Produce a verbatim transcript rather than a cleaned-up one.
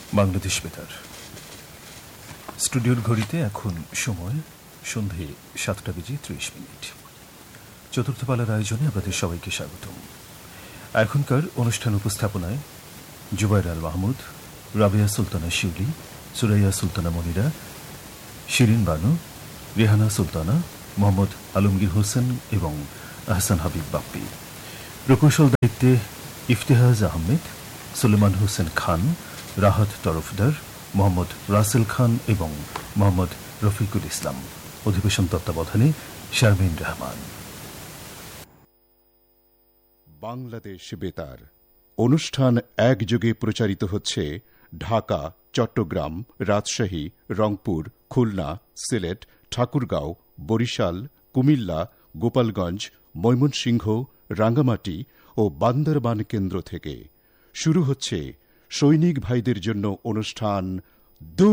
বাংলাদেশ বেতার স্টুডিওর ঘড়িতে এখন সময় সন্ধে সাতটা বেজে ত্রিশ মিনিট। চতুর্থ পালার আয়োজনে আপনাদের সবাইকে স্বাগতম। এখনকার অনুষ্ঠান উপস্থাপনায় জুবাইর আল মাহমুদ, রাবেয়া সুলতানা শিউলি, সুরাইয়া সুলতানা মনিরা, শিরিন বানু, রেহানা সুলতানা, মোহাম্মদ আলমগীর হোসেন এবং আহসান হাবিব বাপ্পি। প্রকৌশল দায়িত্বে ইফতেহাজ আহমেদ, সুলেমান হোসেন খান, রাহাত তরফদার, মোহাম্মদ রাসেল খান এবং মোহাম্মদ রফিকুল ইসলাম। অধিবেশন তত্ত্বাবধানে শারমিন রহমান। বাংলাদেশ বেতার অনুষ্ঠান একযোগে প্রচারিত হচ্ছে ঢাকা, চট্টগ্রাম, রাজশাহী, রংপুর, খুলনা, সিলেট, ঠাকুরগাঁও, বরিশাল, কুমিল্লা, গোপালগঞ্জ, ময়মনসিংহ, রাঙ্গামাটি ও বান্দরবান কেন্দ্র থেকে। শুরু হচ্ছে সৈনিক ভাইদের জন্য অনুষ্ঠান